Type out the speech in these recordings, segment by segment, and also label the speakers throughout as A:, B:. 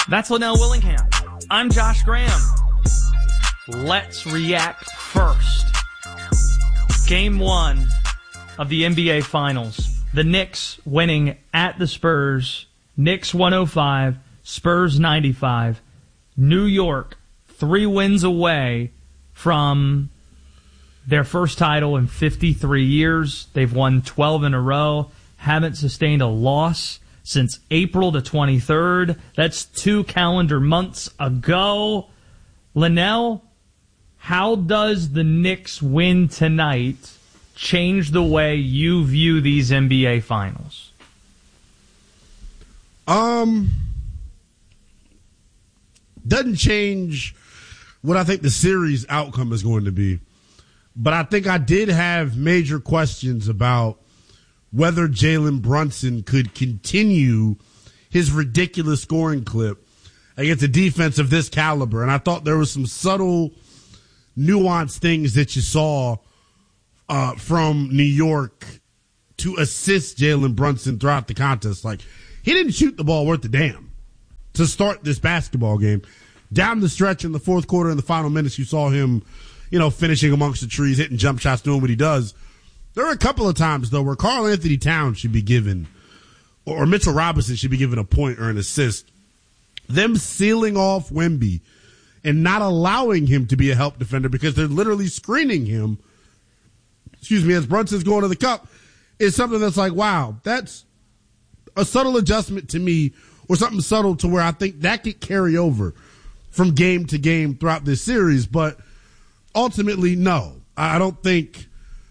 A: That's Linnell Willingham. I'm Josh Graham. Let's react first. Game 1 of the NBA Finals. The Knicks winning at the Spurs. Knicks 105, Spurs 95. New York 3 wins away from their first title in 53 years. They've won 12 in a row. Haven't sustained a loss since April the 23rd. That's 2 calendar months ago. Linnell, how does the Knicks win tonight change the way you view these NBA Finals?
B: Doesn't change what I think the series outcome is going to be. But I think I did have major questions about whether Jalen Brunson could continue his ridiculous scoring clip against a defense of this caliber. And I thought there was some subtle, nuanced things that you saw from New York to assist Jalen Brunson throughout the contest. Like, he didn't shoot the ball worth a damn to start this basketball game. Down the stretch in the fourth quarter and the final minutes, you saw him, finishing amongst the trees, hitting jump shots, doing what he does. There were a couple of times, though, where Karl Anthony Towns should be given, or Mitchell Robinson should be given a point or an assist. Them sealing off Wemby and not allowing him to be a help defender because they're literally screening him, as Brunson's going to the cup, is something that's like, wow, that's a subtle adjustment to me, or something subtle to where I think that could carry over from game to game throughout this series. But ultimately, no. I don't think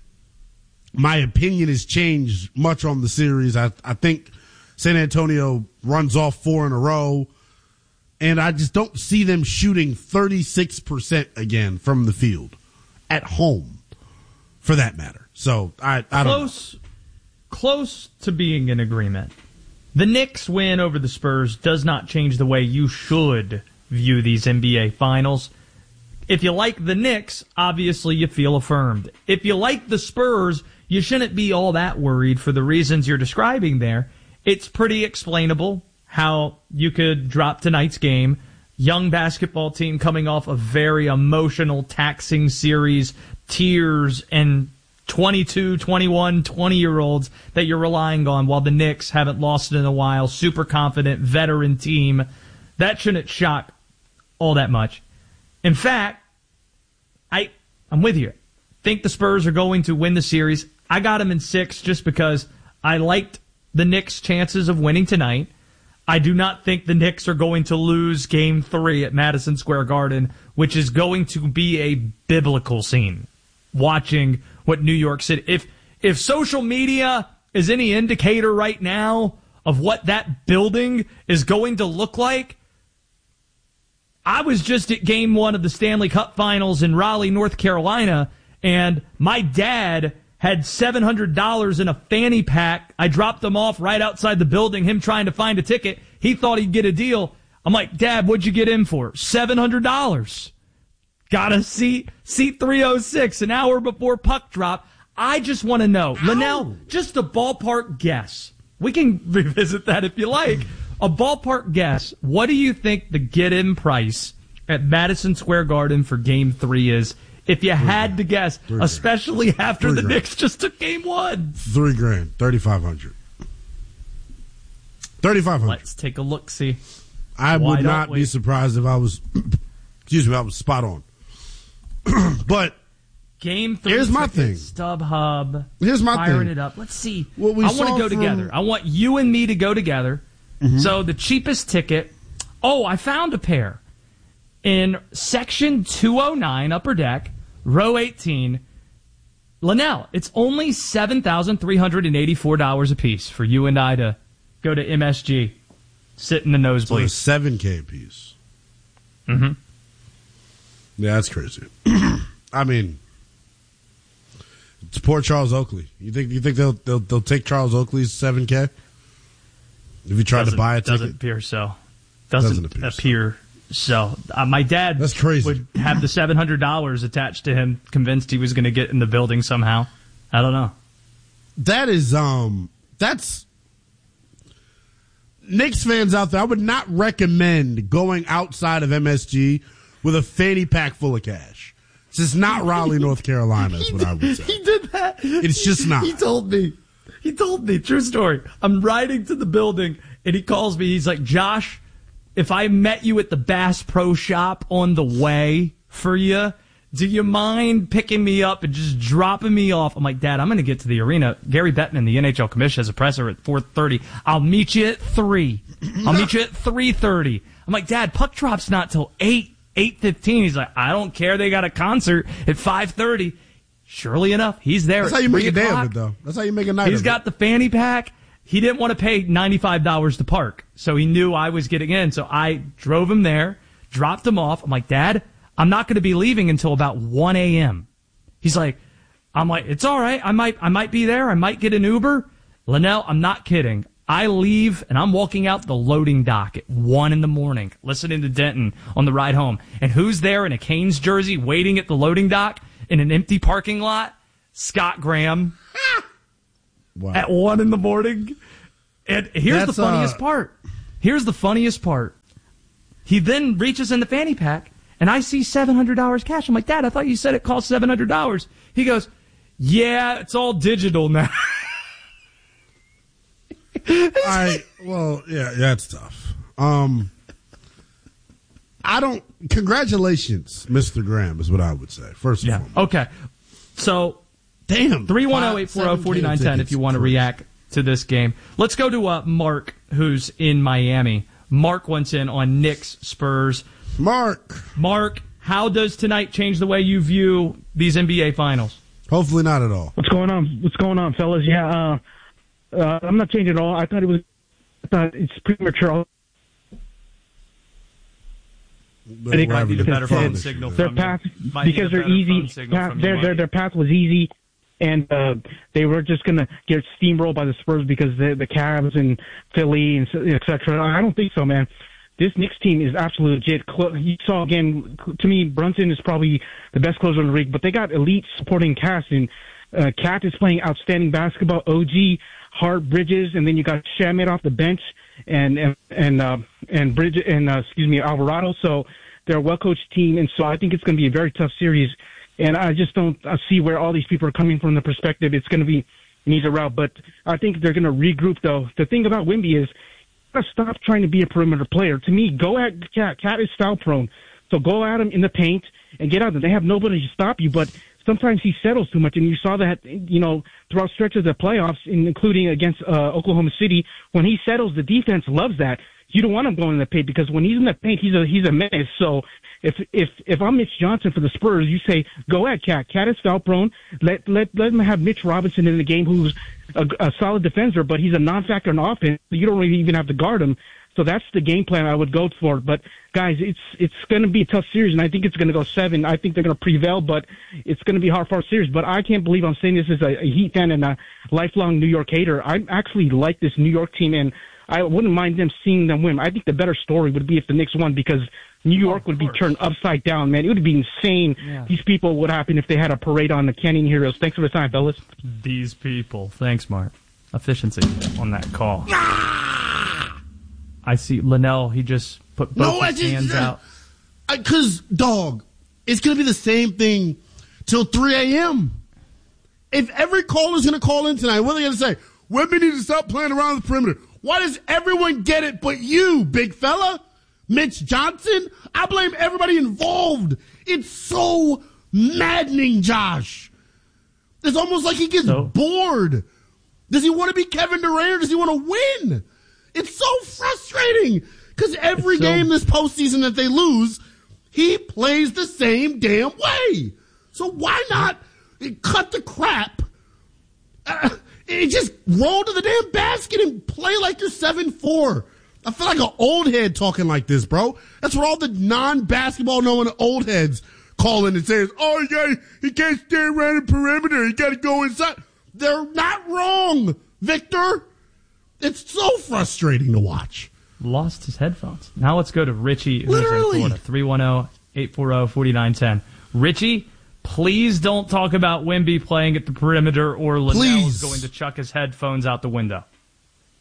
B: my opinion has changed much on the series. I think San Antonio runs off 4 in a row, and I just don't see them shooting 36% again from the field at home, for that matter. So I don't know.
A: Close to being in agreement. The Knicks win over the Spurs does not change the way you should view these NBA Finals. If you like the Knicks, obviously you feel affirmed. If you like the Spurs, you shouldn't be all that worried for the reasons you're describing there. It's pretty explainable how you could drop tonight's game. Young basketball team coming off a very emotional, taxing series, tears and 22, 21, 20-year-olds that you're relying on while the Knicks haven't lost in a while, super confident, veteran team. That shouldn't shock all that much. In fact, I'm with you. Think the Spurs are going to win the series. I got them in 6 just because I liked the Knicks' chances of winning tonight. I do not think the Knicks are going to lose Game 3 at Madison Square Garden, which is going to be a biblical scene. Watching what New York City... If social media is any indicator right now of what that building is going to look like, I was just at Game 1 of the Stanley Cup Finals in Raleigh, North Carolina, and my dad had $700 in a fanny pack. I dropped them off right outside the building, him trying to find a ticket. He thought he'd get a deal. I'm like, Dad, what'd you get in for? $700. Got a seat 306, an hour before puck drop. I just want to know. Ow. Linnell, just a ballpark guess. We can revisit that if you like. A ballpark guess. What do you think the get-in price at Madison Square Garden for Game 3 is? If you had to guess, especially after the Knicks just took Game 1.
B: $3,000, $3,500. $3,500.
A: Let's take a look, see.
B: I would not be surprised if I was, I was spot on. But
A: Game 3.
B: Here's my thing.
A: StubHub.
B: Here's my
A: firing
B: thing.
A: It up. Let's see. I
B: want
A: to go together. I want you and me to go together. Mm-hmm. So the cheapest ticket. Oh, I found a pair in section 209, upper deck, row 18. Linnell, it's only $7,384 a piece for you and I to go to MSG, sit in the nosebleed.
B: So $7,000 a piece.
A: Mm-hmm.
B: Yeah, that's crazy. I mean, it's poor Charles Oakley. You think they'll take Charles Oakley's $7,000 if you try to buy a ticket?
A: Doesn't appear so. Doesn't appear so. My dad
B: that's crazy.
A: Would have the $700 attached to him, convinced he was going to get in the building somehow. I don't know.
B: That is that's Knicks fans out there, I would not recommend going outside of MSG with a fanny pack full of cash. It's just not Raleigh, North Carolina, is what I would say.
A: He did that.
B: It's just not.
A: He told me, true story. I'm riding to the building, and he calls me. He's like, Josh, if I met you at the Bass Pro Shop on the way for you, do you mind picking me up and just dropping me off? I'm like, Dad, I'm going to get to the arena. Gary Bettman, the NHL commissioner, has a presser at 4:30. I'll meet you at 3. I'll meet you at 3:30. I'm like, Dad, puck drop's not till 8:15. He's like, I don't care. They got a concert at 5:30. Surely enough, he's there.
B: That's how you make a day of it, though. That's how you make a night of it.
A: He's got the fanny pack. He didn't want to pay $95 to park, so he knew I was getting in. So I drove him there, dropped him off. I'm like, Dad, I'm not going to be leaving until about 1 a.m. He's like, I'm like, it's all right. I might be there. I might get an Uber. Linnell, I'm not kidding. I leave and I'm walking out the loading dock at 1 in the morning, listening to Denton on the ride home. And who's there in a Canes jersey waiting at the loading dock in an empty parking lot? Scott Graham. Wow. At 1 in the morning. And here's the funniest part. Here's the funniest part. He then reaches in the fanny pack, and I see $700 cash. I'm like, Dad, I thought you said it cost $700. He goes, yeah, it's all digital now.
B: Well, yeah, that's tough. Congratulations, Mr. Graham, is what I would say, first and foremost.
A: Okay. So,
B: damn.
A: 310-840-4910 if you want to react to this game. Let's go to Mark, who's in Miami. Mark wants in on Knicks Spurs.
B: Mark,
A: how does tonight change the way you view these NBA Finals?
B: Hopefully not at all.
C: What's going on, fellas? Yeah, I'm not changing at all. I thought it's premature.
A: I think might be a better phone signal from
C: path, because they're easy. Their path was easy, and they were just going to get steamrolled by the Spurs because the Cavs and Philly and etc. I don't think so, man. This Knicks team is absolutely legit. You saw again. To me, Brunson is probably the best closer in the league, but they got elite supporting cast, and Cat is playing outstanding basketball. OG, Hart, Bridges, and then you got Shamet off the bench, and Bridges and Alvarado. So they're a well-coached team, and so I think it's going to be a very tough series. And I just don't see where all these people are coming from. The perspective it's going to be an easy route, but I think they're going to regroup. Though the thing about Wemby is, you gotta stop trying to be a perimeter player. To me, go at Cat. Cat is foul prone, so go at him in the paint and get out there. They have nobody to stop you, but sometimes he settles too much, and you saw that, throughout stretches of the playoffs, including against Oklahoma City. When he settles, the defense loves that. You don't want him going in the paint because when he's in the paint, he's a menace. So if I'm Mitch Johnson for the Spurs, you say go at Cat. Cat is foul prone. Let him have Mitch Robinson in the game, who's a solid defender, but he's a non-factor in offense. You don't really even have to guard him. So that's the game plan I would go for. But guys, it's going to be a tough series, and I think it's going to go 7. I think they're going to prevail, but it's going to be a hard-fought series. But I can't believe I'm saying this as a Heat fan and a lifelong New York hater. I actually like this New York team, and I wouldn't mind them seeing them win. I think the better story would be if the Knicks won, because New York would be turned upside down, man. It would be insane. Yeah. These people would happen if they had a parade on the Canyon Heroes. Thanks for the time, fellas.
A: These people. Thanks, Mark. Efficiency on that call. I see Linnell, he just put both his hands out.
B: Because, dog, it's going to be the same thing till 3 a.m. If every caller's going to call in tonight, what are they going to say? Women need to stop playing around the perimeter. Why does everyone get it but you, big fella? Mitch Johnson? I blame everybody involved. It's so maddening, Josh. It's almost like he gets bored. Does he want to be Kevin Durant or does he want to win? It's so frustrating because every game this postseason that they lose, he plays the same damn way. So why not cut the crap? Just roll to the damn basket and play like you're 7'4". I feel like an old head talking like this, bro. That's what all the non-basketball knowing old heads call in and say, he can't stay around the perimeter. He got to go inside. They're not wrong, Victor. It's so frustrating to watch.
A: Lost his headphones. Now let's go to Richie, who's in Florida. 310-840-4910. Richie, please don't talk about Wemby playing at the perimeter or Linnell is going to chuck his headphones out the window.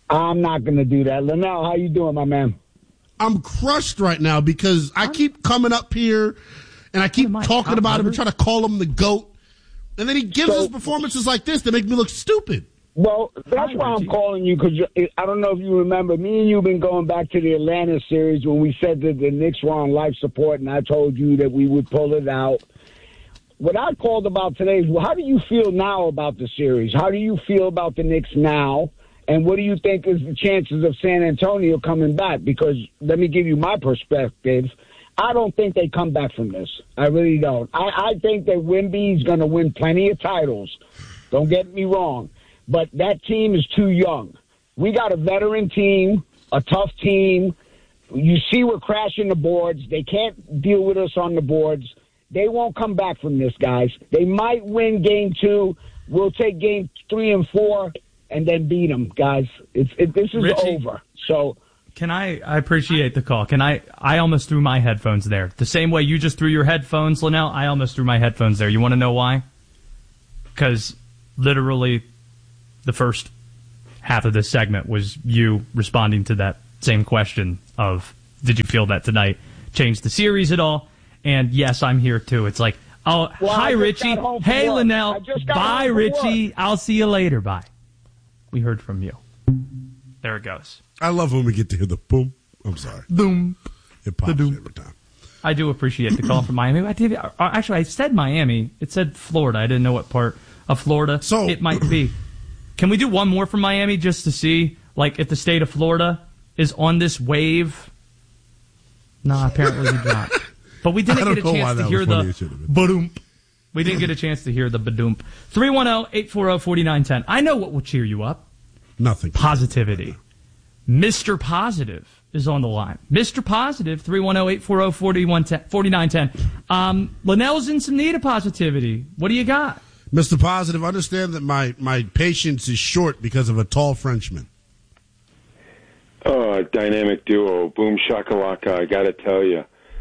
D: I'm not going to do that. Linnell, how you doing, my man?
B: I'm crushed right now because I keep coming up here and I keep talking about him and trying to call him the GOAT. And then he gives us performances like this that make me look stupid.
D: Well, that's why I'm calling you, because I don't know if you remember, me and you have been going back to the Atlanta series when we said that the Knicks were on life support, and I told you that we would pull it out. What I called about today is, well, how do you feel now about the series? How do you feel about the Knicks now? And what do you think is the chances of San Antonio coming back? Because let me give you my perspective. I don't think they come back from this. I really don't. I think that Wemby's going to win plenty of titles. Don't get me wrong. But that team is too young. We got a veteran team, a tough team. You see we're crashing the boards. They can't deal with us on the boards. They won't come back from this, guys. They might win game 2. We'll take game 3 and 4 and then beat them, guys. This is
A: Richie,
D: over. So,
A: can I appreciate the call. I almost threw my headphones there. The same way you just threw your headphones, Linnell, I almost threw my headphones there. You want to know why? Because literally the first half of this segment was you responding to that same question of, did you feel that tonight changed the series at all? And yes, I'm here too. It's like, oh, well, hi, Richie. Hey, Linnell. Bye, Richie. I'll see you later. Bye. We heard from you. There it goes.
B: I love when we get to hear the boom. I'm sorry.
A: Boom.
B: It pops every time.
A: I do appreciate the call from Miami. I said Miami. It said Florida. I didn't know what part of Florida it might be. Can we do one more from Miami just to see, like, if the state of Florida is on this wave? No, apparently not. But we didn't get a chance to hear the badoomp. We didn't get a chance to hear the badoomp. 310-840-4910. I know what will cheer you up.
B: Nothing.
A: Positivity. Mr. Positive is on the line. Mr. Positive, 310-840-4910. Linnell's in some need of positivity. What do you got?
B: Mr. Positive, understand that my patience is short because of a tall Frenchman.
E: Oh, dynamic duo, boom shakalaka. I got to tell you,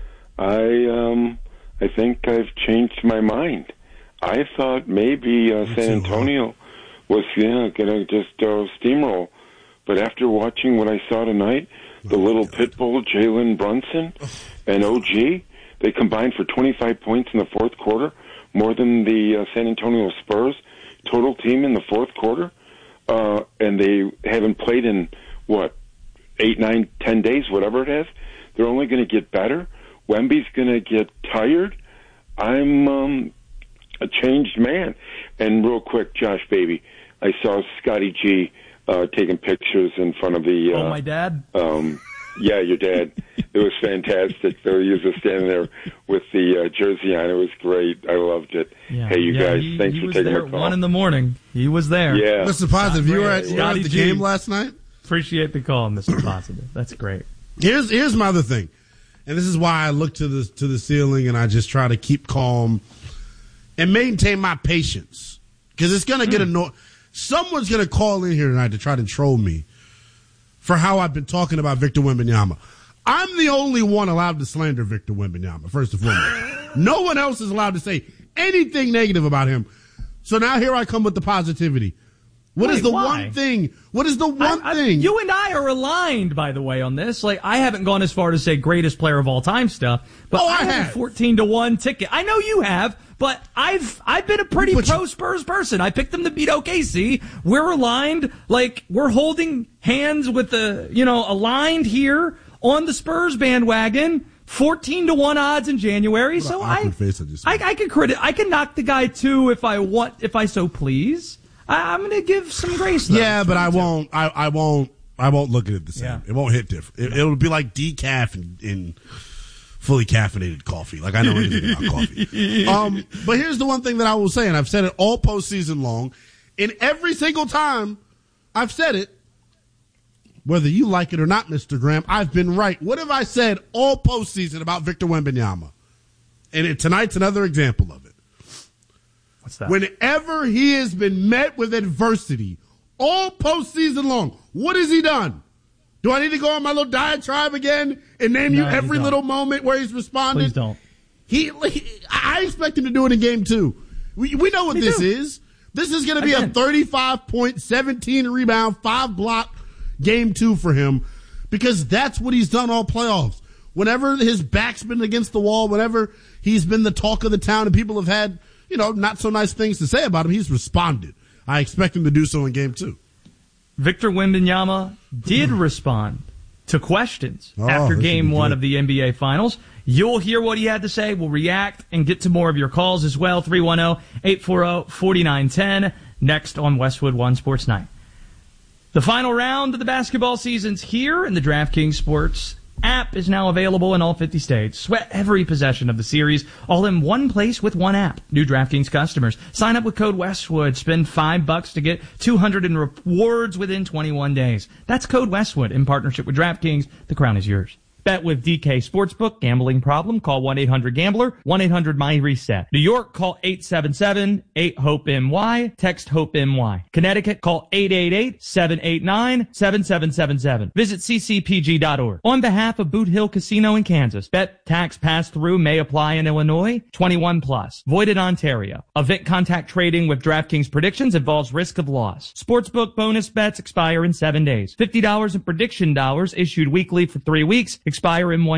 E: I think I've changed my mind. I thought maybe San Antonio was going to just steamroll, but after watching what I saw tonight, the little pit bull Jalen Brunson and OG, they combined for 25 points in the fourth quarter. More than the San Antonio Spurs total team in the fourth quarter. And they haven't played in, 8, 9, 10 days, whatever it is. They're only going to get better. Wemby's going to get tired. I'm a changed man. And real quick, Josh, baby, I saw Scotty G taking pictures in front of the...
A: my dad?
E: Yeah, your dad. It was fantastic. So he was just standing there with the jersey on. It was great. I loved it. Yeah. Hey, you guys, thanks for taking my call.
A: 1 a.m. He was there.
E: Yeah.
B: Mr. Positive, you were at the game last night?
A: Appreciate the call, Mr. Positive. That's great.
B: Here's my other thing, and this is why I look to the ceiling and I just try to keep calm and maintain my patience, because it's going to get annoying. Someone's going to call in here tonight to try to troll me for how I've been talking about Victor Wembanyama. I'm the only one allowed to slander Victor Wembanyama, first and foremost. No one else is allowed to say anything negative about him. So now here I come with the positivity. What is the one thing? What is the one thing?
A: You and I are aligned, by the way, on this. Like, I haven't gone as far to say greatest player of all time stuff, but I have a 14-1 ticket. I know you have, but I've been a pretty pro Spurs person. I picked them to beat OKC. We're aligned. Like, we're holding hands with aligned here on the Spurs bandwagon. 14-1 odds in January. So I can knock the guy too if I so please. I'm going to give some grace.
B: Yeah, but I won't look at it the same. Yeah. It won't hit different. It'll be like decaf in fully caffeinated coffee. Like, I know anything about coffee. But here's the one thing that I will say, and I've said it all postseason long, and every single time I've said it, whether you like it or not, Mr. Graham, I've been right. What have I said all postseason about Victor Wembanyama? And tonight's another example of it.
A: What's that?
B: Whenever he has been met with adversity all postseason long, what has he done? Do I need to go on my little diatribe again and name you every little moment where he's responded?
A: Please don't.
B: I expect him to do it in game 2. We know what this is. This is going to be a 35-point, 17 rebound, 5 block, game 2 for him because that's what he's done all playoffs. Whenever his back's been against the wall, whenever he's been the talk of the town and people have had, not so nice things to say about him, he's responded. I expect him to do so in game 2.
A: Victor Wembanyama did respond to questions after game 1 of the NBA Finals. You'll hear what he had to say. We'll react and get to more of your calls as well. 310-840-4910 next on Westwood One Sports Night. The final round of the basketball season's here, and the DraftKings Sports app is now available in all 50 states. Sweat every possession of the series, all in one place with one app. New DraftKings customers, sign up with code Westwood. Spend $5 to get $200 in rewards within 21 days. That's code Westwood in partnership with DraftKings. The crown is yours. Bet with DK Sportsbook. Gambling problem? Call 1-800-GAMBLER. 1-800-MY-RESET. New York, call 877-8-HOPE-NY. Text HOPE-NY. Connecticut, call 888-789-7777. Visit ccpg.org. On behalf of Boot Hill Casino in Kansas, bet tax pass-through may apply in Illinois. 21 plus. Void in Ontario. Event contact trading with DraftKings predictions involves risk of loss. Sportsbook bonus bets expire in 7 days. $50 in prediction dollars issued weekly for 3 weeks. Expire in 1